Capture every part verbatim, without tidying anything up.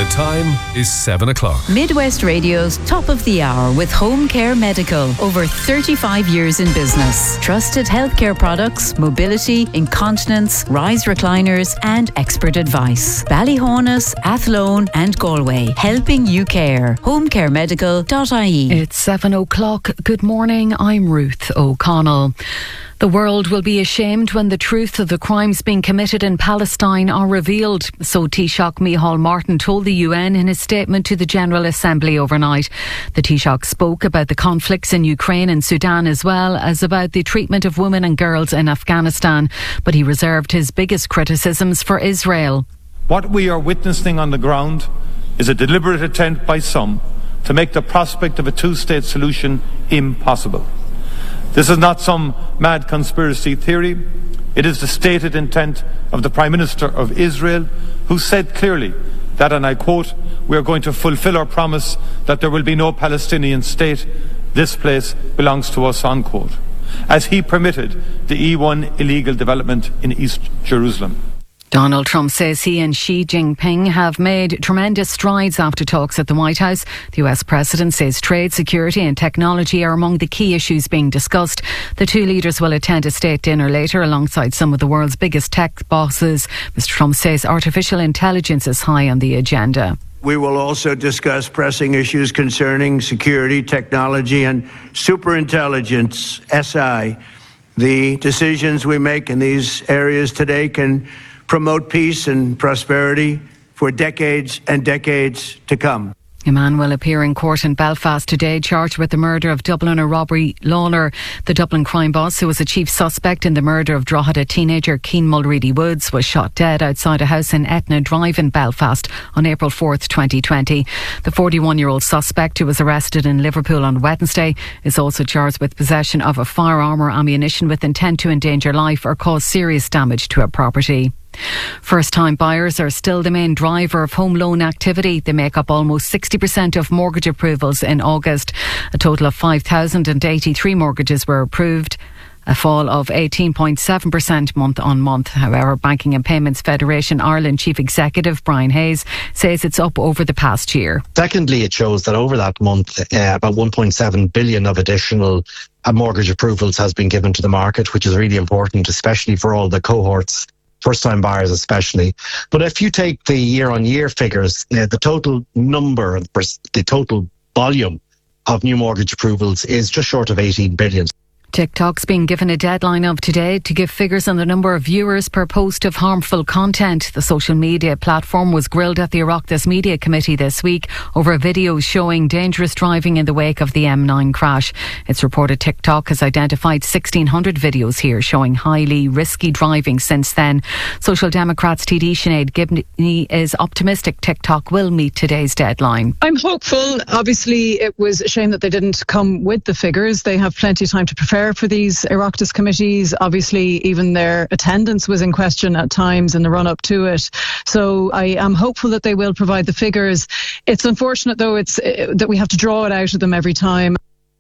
time is seven o'clock. Midwest Radio's Top of the Hour with Home Care Medical. Over thirty-five years in business. Trusted healthcare products, mobility, incontinence, rise recliners and expert advice. Ballyhonus, Athlone and Galway. Helping you care. home care medical dot I E. It's seven o'clock. Good morning. I'm Ruth O'Connell. The world will be ashamed when the truth of the crimes being committed in Palestine are revealed, so Taoiseach Micheál Martin told the U N in his statement to the General Assembly overnight. The Taoiseach spoke about the conflicts in Ukraine and Sudan as well as about the treatment of women and girls in Afghanistan, but he reserved his biggest criticisms for Israel. What we are witnessing on the ground is a deliberate attempt by some to make the prospect of a two-state solution impossible. This is not some mad conspiracy theory. It is the stated intent of the Prime Minister of Israel, who said clearly that, and I quote, "We are going to fulfill our promise that there will be no Palestinian state. This place belongs to us," unquote, as he permitted the E one illegal development in East Jerusalem. Donald Trump says he and Xi Jinping have made tremendous strides after talks at the White House. The U S president says trade, security and technology are among the key issues being discussed. The two leaders will attend a state dinner later alongside some of the world's biggest tech bosses. Mister Trump says artificial intelligence is high on the agenda. We will also discuss pressing issues concerning security, technology and superintelligence, S I. The decisions we make in these areas today can promote peace and prosperity for decades and decades to come. A man will appear in court in Belfast today charged with the murder of Dubliner Robbie Lawler. The Dublin crime boss, who was a chief suspect in the murder of Drogheda teenager Cian Mulready Woods, was shot dead outside a house in Etna Drive in Belfast on April fourth, twenty twenty. The forty-one-year-old suspect, who was arrested in Liverpool on Wednesday, is also charged with possession of a firearm or ammunition with intent to endanger life or cause serious damage to a property. First-time buyers are still the main driver of home loan activity. They make up almost sixty percent of mortgage approvals in August. A total of five thousand eighty-three mortgages were approved, a fall of eighteen point seven percent month on month. However, Banking and Payments Federation Ireland Chief Executive Brian Hayes says it's up over the past year. Secondly, it shows that over that month, uh, about one point seven billion of additional uh, mortgage approvals has been given to the market, which is really important, especially for all the cohorts, first-time buyers especially. But if you take the year-on-year figures, uh, the total number, the total volume of new mortgage approvals is just short of eighteen billion. TikTok's being given a deadline of today to give figures on the number of viewers per post of harmful content. The social media platform was grilled at the Oireachtas Media Committee this week over videos showing dangerous driving in the wake of the M nine crash. It's reported TikTok has identified sixteen hundred videos here showing highly risky driving since then. Social Democrats T D Sinead Gibney is optimistic TikTok will meet today's deadline. I'm hopeful. Obviously, it was a shame that they didn't come with the figures. They have plenty of time to prepare for these Oireachtas committees. Obviously, even their attendance was in question at times in the run-up to it. So I am hopeful that they will provide the figures. It's unfortunate, though, it's uh, that we have to draw it out of them every time.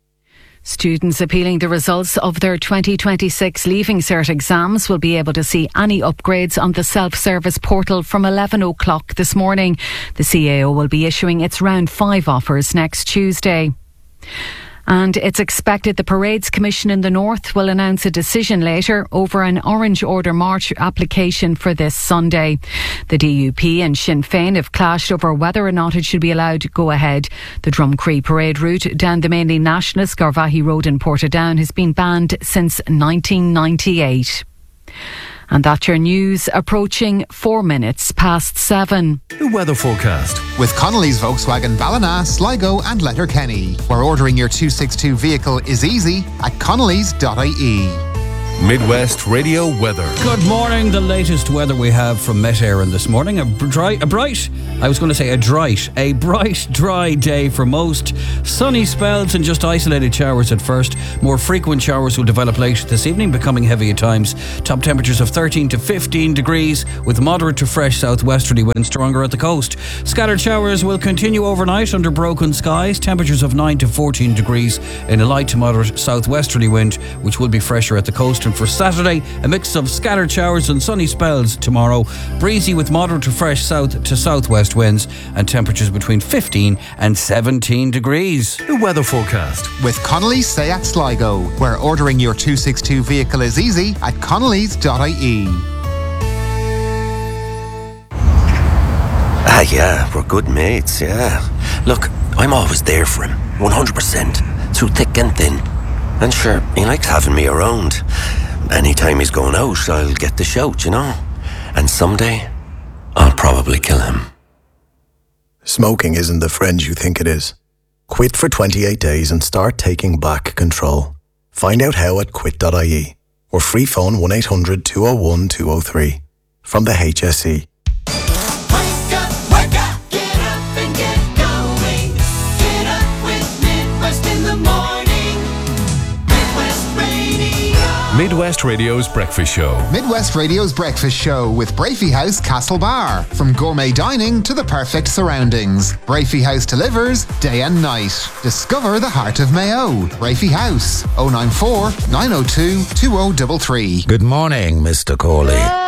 Students appealing the results of their twenty twenty-six Leaving Cert exams will be able to see any upgrades on the self-service portal from eleven o'clock this morning. The C A O will be issuing its round five offers next Tuesday. And it's expected the Parades Commission in the North will announce a decision later over an Orange Order March application for this Sunday. The D U P and Sinn Féin have clashed over whether or not it should be allowed to go ahead. The Drumcree parade route down the mainly nationalist Garvaghey Road in Portadown has been banned since nineteen ninety-eight. And that's your news, approaching four minutes past seven. The weather forecast with Connolly's Volkswagen Ballina, Sligo and Letterkenny, where ordering your two sixty-two vehicle is easy at connellys dot I E. Midwest Radio weather. Good morning. The latest weather we have from Met Éireann this morning. A dry, a bright, I was going to say a dry, a bright, dry day for most. Sunny spells and just isolated showers at first. More frequent showers will develop later this evening, becoming heavy at times. Top temperatures of thirteen to fifteen degrees with moderate to fresh southwesterly winds, stronger at the coast. Scattered showers will continue overnight under broken skies. Temperatures of nine to fourteen degrees in a light to moderate southwesterly wind, which will be fresher at the coast prediction for Saturday, a mix of scattered showers and sunny spells tomorrow. Breezy with moderate to fresh south to southwest winds and temperatures between fifteen and seventeen degrees. The weather forecast with Connolly's Seat Sligo, where ordering your two sixty-two vehicle is easy at connellys dot I E. Ah, yeah, we're good mates, yeah. Look, I'm always there for him, one hundred percent, through thick and thin. And sure, he likes having me around. Anytime he's going out, I'll get the shout, you know. And someday, I'll probably kill him. Smoking isn't the friend you think it is. Quit for twenty-eight days and start taking back control. Find out how at quit dot I E or free phone one eight hundred two oh one two oh three from the H S E. Wake up, wake up, get up and get going. Get up with Midwest in the morning. Midwest Radio. Midwest Radio's Breakfast Show. Midwest Radio's Breakfast Show with Brafey House Castlebar. From gourmet dining to the perfect surroundings, Brafey House delivers day and night. Discover the heart of Mayo. Brafey House, oh nine four, nine oh two, two oh three three. Good morning, Mister Corley.